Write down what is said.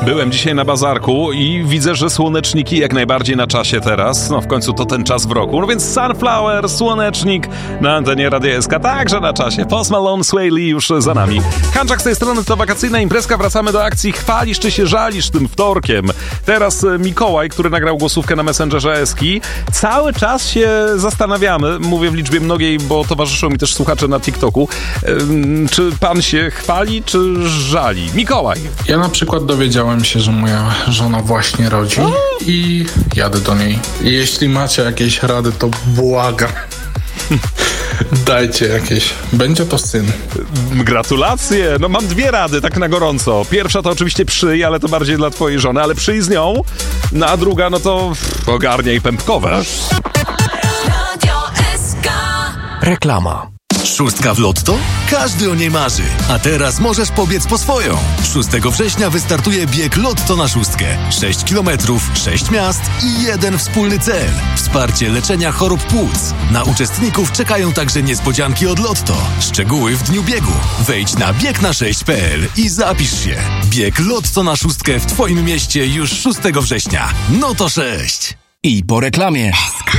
Byłem dzisiaj na bazarku i widzę, że słoneczniki jak najbardziej na czasie teraz. No w końcu to ten czas w roku. No więc Sunflower, słonecznik na antenie Radia SK także na czasie. Post Malone, Sway Lee już za nami. Hanczak z tej strony, to wakacyjna imprezka. Wracamy do akcji Chwalisz czy się żalisz tym wtorkiem. Teraz Mikołaj, który nagrał głosówkę na Messengerze Eski. Cały czas się zastanawiamy, mówię w liczbie mnogiej, bo towarzyszą mi też słuchacze na TikToku, czy pan się chwali, czy żali? Mikołaj. Ja na przykład dowiedziałem się, że moja żona właśnie rodzi i jadę do niej. Jeśli macie jakieś rady, to błagam. Dajcie jakieś. Będzie to syn. Gratulacje. No mam dwie rady, tak na gorąco. Pierwsza to oczywiście przyj, ale to bardziej dla twojej żony, ale przyj z nią. No a druga, no to ogarniaj pępkowe. Reklama. Szóstka w Lotto? Każdy o niej marzy. A teraz możesz pobiec po swoją. 6 września wystartuje bieg Lotto na szóstkę. 6 kilometrów, 6 miast i jeden wspólny cel. Wsparcie leczenia chorób płuc. Na uczestników czekają także niespodzianki od Lotto. Szczegóły w dniu biegu. Wejdź na biegna6.pl i zapisz się. Bieg Lotto na szóstkę w twoim mieście już 6 września. No to 6. I po reklamie.